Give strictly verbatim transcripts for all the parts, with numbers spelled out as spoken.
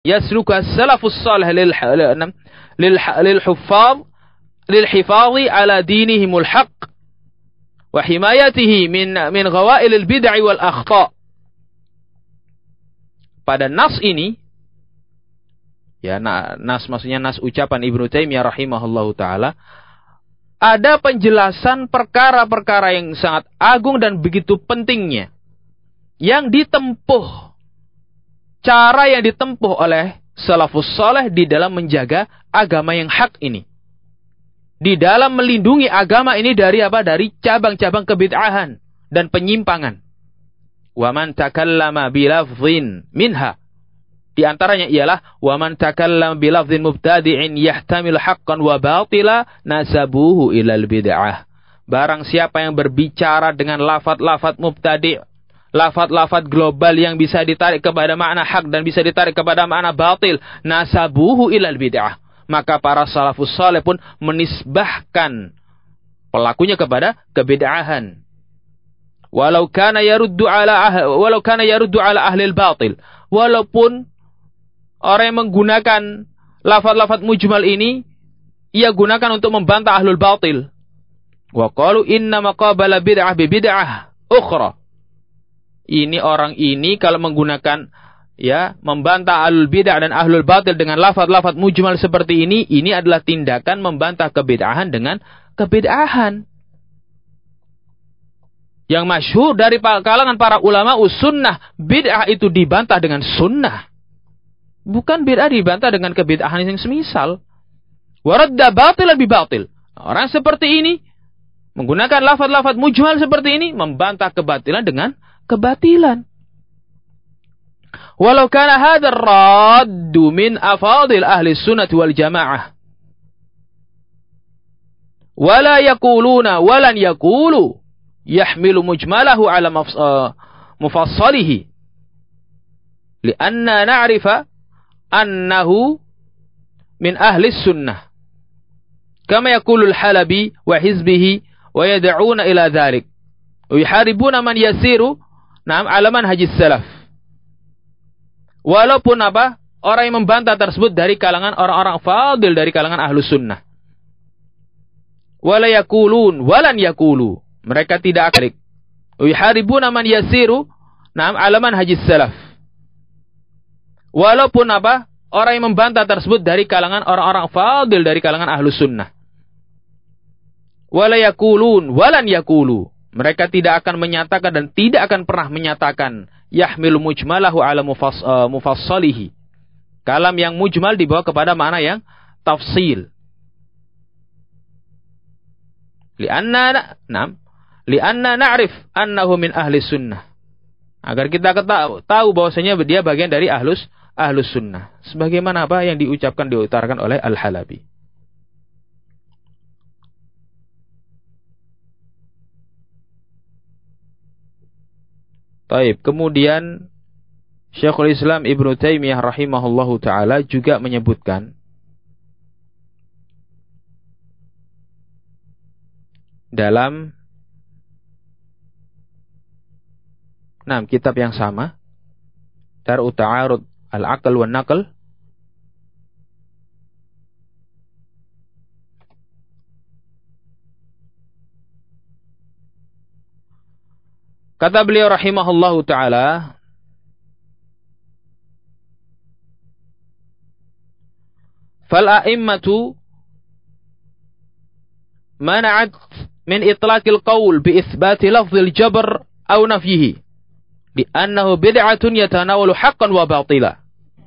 yasluka salafus salih lil lil lil huffaz lil hifadhi ala dinihimul haqq wa himayatihi min min ghawailil bid'ah wal akhta. Pada nas ini, ya nas maksudnya nas ucapan Ibnu Taimiyah rahimahullahu taala, ada penjelasan perkara-perkara yang sangat agung dan begitu pentingnya yang ditempuh, cara yang ditempuh oleh salafus saleh di dalam menjaga agama yang hak ini. Di dalam melindungi agama ini dari apa? Dari cabang-cabang kebid'ahan dan penyimpangan. Wa man takallama bilafdhin minha. Di antaranya ialah wa man takallama bilafdhin mubtadi'in yahtamil haqqan wa batila nasabuhu ilal bid'ah. Barang siapa yang berbicara dengan lafaz-lafaz mubtadi', lafaz-lafaz global yang bisa ditarik kepada makna hak dan bisa ditarik kepada makna batil, nasabuhu ilal bid'ah. Maka para salafus saleh pun menisbahkan pelakunya kepada kebid'ahan. Walau kana yaruddu ala ah, walau kana yaruddu ala ahli al-batil. Walaupun orang yang menggunakan lafaz-lafaz mujmal ini ia gunakan untuk membantah ahlul batil. Wa qalu inna maqabala bid'ah bi bid'ah ukhra. Ini orang ini kalau menggunakan ya membantah ahlul bid'ah dan ahlul batil dengan lafaz-lafaz mujmal seperti ini, ini adalah tindakan membantah kebid'ahan dengan kebid'ahan. Yang masyhur dari kalangan para ulama sunnah, bid'ah itu dibantah dengan sunnah. Bukan bid'ah dibantah dengan kebid'ahan yang semisal. Waradda batilan bi batil. Orang seperti ini menggunakan lafaz-lafaz mujmal seperti ini membantah kebatilan dengan kebatilan. Walau kana hadzal raddu min afadil ahli sunnah wal jamaah. Wala yaquluna walan yaqulu yahmilu mujmalahu ala mufassalihi. Lianna na'rifa annahu min ahli sunnah. Kama yaqulu al-Halabi wa hizbihi wa yad'una ila dhalik. Wa yuharibuna man yasiru na'am ala manhajis salaf. Walaupun apa? Orang yang membantah tersebut dari kalangan orang-orang fadil dari kalangan ahlu sunnah. Wala yakulun, walan yakulu. Mereka tidak akalik. Yuharibuna man yasiru na'am ala manhajis salaf. Walaupun apa? Orang yang membantah tersebut dari kalangan orang-orang fadil dari kalangan ahlu sunnah. Wala yakulun, walan yakulu. Mereka tidak akan menyatakan dan tidak akan pernah menyatakan yahmilu mujmalahu ala mufass, uh, mufassalihi. Kalam yang mujmal dibawa kepada makna yang tafsil. Lianna nam lianna na'rif annahu min ahli sunnah. Agar kita tahu bahwasanya dia bagian dari ahlus ahlus sunnah. Sebagaimana apa yang diucapkan diutarakan oleh Al-Halabi. Taib. Kemudian Syekhul Islam Ibnu Taimiyah rahimahullahu taala juga menyebutkan dalam nah, kitab yang sama, Dar'u Ta'arud Al-Aql wan Naql, kata beliau rahimahullahu taala, fal a'immatu mana'at min itlaqil qaul bi itsbati lafzil jabr aw nafyihi li annahu bid'atun yatanawalu haqqan wa batila.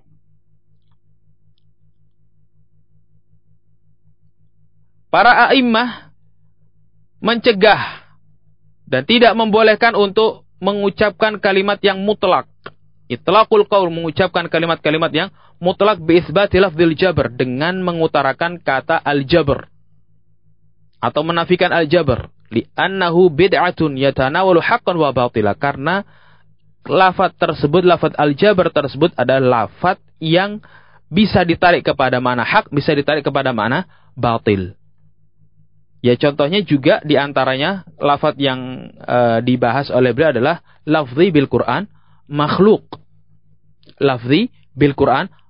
Para a'immah mencegah dan tidak membolehkan untuk mengucapkan kalimat yang mutlak. Itlaqul qaul, mengucapkan kalimat-kalimat yang mutlak bi itsbati lafzil jabr, dengan mengutarakan kata al-jabr atau menafikan al-jabr, li annahu bid'atun yatanawalu haqqan wa batila, karena lafaz tersebut, lafaz al-jabr tersebut adalah lafaz yang bisa ditarik kepada makna hak, bisa ditarik kepada makna batil. Ya, contohnya juga diantaranya lafaz yang uh, dibahas oleh beliau adalah lafzi bil Quran makhluk. Lafzi bil Quran